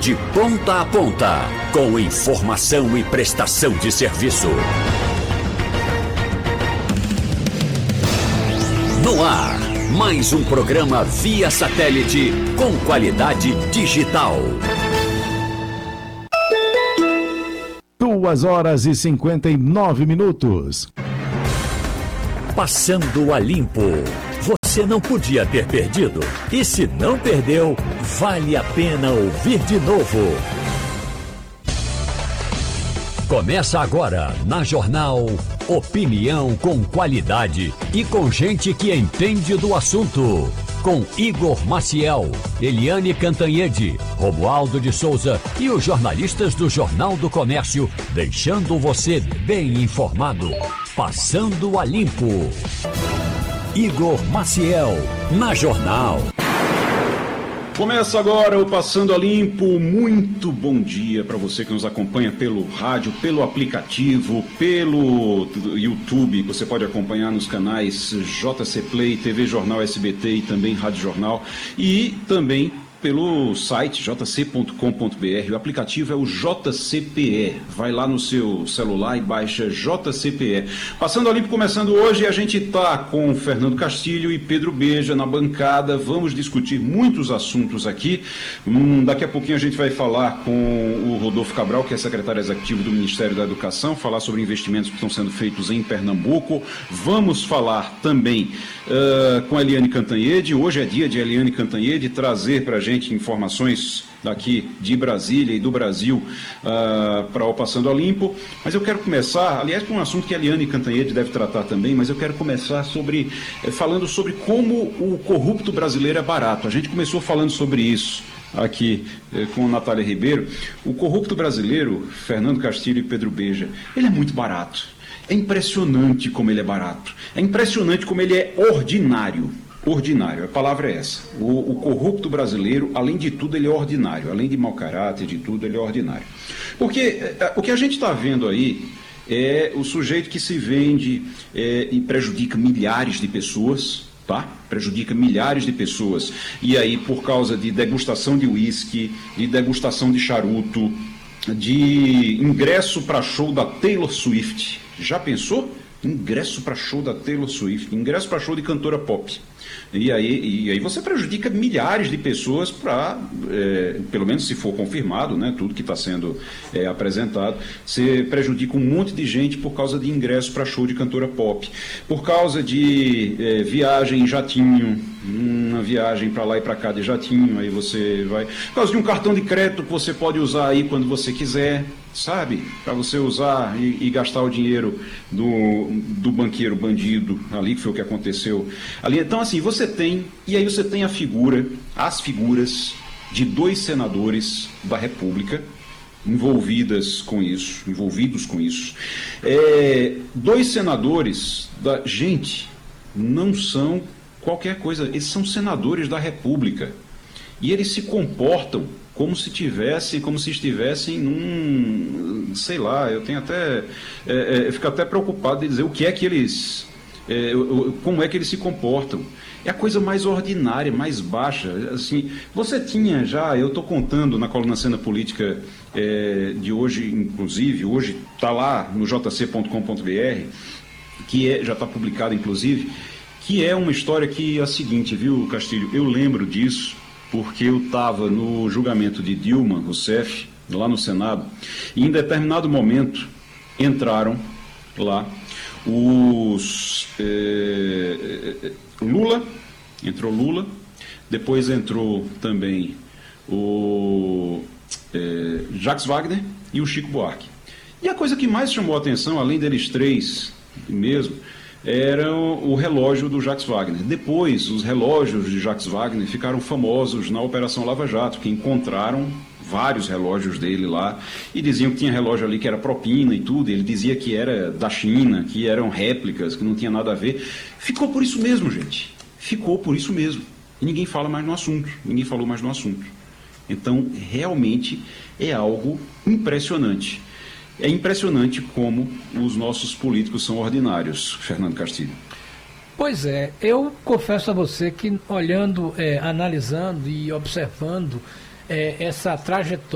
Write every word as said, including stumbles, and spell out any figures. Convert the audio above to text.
de ponta a ponta, com informação e prestação de serviço. No ar, mais um programa via satélite com qualidade digital. Duas horas e cinquenta e nove minutos. Passando a limpo. Você não podia ter perdido. E se não perdeu, vale a pena ouvir de novo. Começa agora na Jornal Opinião com qualidade e com gente que entende do assunto. Com Igor Maciel, Eliane Cantanhede, Romualdo de Souza e os jornalistas do Jornal do Comércio, deixando você bem informado. Passando a limpo. Igor Maciel, na Jornal. Começa agora o Passando a Limpo. Muito bom dia para você que nos acompanha pelo rádio, pelo aplicativo, pelo YouTube. Você pode acompanhar nos canais J C Play, T V Jornal S B T e também Rádio Jornal. E também pelo site j c ponto com ponto b r. O aplicativo é o J C P E. Vai lá no seu celular e baixa J C P E. Passando a Limpo começando hoje, a gente está com Fernando Castilho e Pedro Beja na bancada. Vamos discutir muitos assuntos aqui. Hum, daqui a pouquinho a gente vai falar com o Rodolfo Cabral, que é secretário executivo do Ministério da Educação, falar sobre investimentos que estão sendo feitos em Pernambuco. Vamos falar também uh, com a Eliane Cantanhede. Hoje é dia de Eliane Cantanhede trazer para a gente informações daqui de Brasília e do Brasil uh, para o Passando a Limpo, mas eu quero começar, aliás, com um assunto que a Eliane Cantanhede deve tratar também, mas eu quero começar sobre, eh, falando sobre como o corrupto brasileiro é barato. A gente começou falando sobre isso aqui eh, com a Natália Ribeiro. O corrupto brasileiro, Fernando Castilho e Pedro Beja, ele é muito barato. É impressionante como ele é barato. É impressionante como ele é ordinário. Ordinário, a palavra é essa. O, o corrupto brasileiro, além de tudo, ele é ordinário. Além de mau caráter, de tudo, ele é ordinário. Porque é, o que a gente está vendo aí é o sujeito que se vende é, e prejudica milhares de pessoas, tá? Prejudica milhares de pessoas. E aí, por causa de degustação de uísque, de degustação de charuto, de ingresso para show da Taylor Swift. Já pensou? Ingresso para show da Taylor Swift, ingresso para show de cantora pop. E aí, e aí você prejudica milhares de pessoas para, é, pelo menos se for confirmado, né, tudo que está sendo é, apresentado, você prejudica um monte de gente por causa de ingresso para show de cantora pop, por causa de é, viagem em jatinho, uma viagem para lá e para cá de jatinho, aí você vai, por causa de um cartão de crédito que você pode usar aí quando você quiser, sabe, para você usar e, e gastar o dinheiro do, do banqueiro bandido ali, que foi o que aconteceu ali. Então, assim, você tem, e aí você tem a figura, as figuras de dois senadores da República envolvidas com isso, envolvidos com isso. É, dois senadores da... Gente, não são qualquer coisa, eles são senadores da República. E eles se comportam como se tivessem, como se estivessem num, sei lá, eu tenho até, é, é, eu fico até preocupado de dizer o que é que eles, é, como é que eles se comportam. É a coisa mais ordinária, mais baixa. Assim, você tinha já, eu estou contando na coluna Cena Política é, de hoje, inclusive, hoje está lá no j c ponto com ponto b r, que é, já está publicado, inclusive, que é uma história que é a seguinte, viu, Castilho? Eu lembro disso, porque eu estava no julgamento de Dilma Rousseff, lá no Senado, e em determinado momento entraram lá os é, Lula, entrou Lula, depois entrou também o é, Jacques Wagner e o Chico Buarque. E a coisa que mais chamou a atenção, além deles três mesmo, era o relógio do Jacques Wagner. Depois, os relógios de Jacques Wagner ficaram famosos na Operação Lava Jato, que encontraram vários relógios dele lá, e diziam que tinha relógio ali que era propina e tudo, ele dizia que era da China, que eram réplicas, que não tinha nada a ver. Ficou por isso mesmo, gente. Ficou por isso mesmo. E ninguém fala mais no assunto. Ninguém falou mais no assunto. Então, realmente, é algo impressionante. É impressionante como os nossos políticos são ordinários, Fernando Castilho. Pois é, eu confesso a você que olhando, é, analisando e observando é, essa trajetória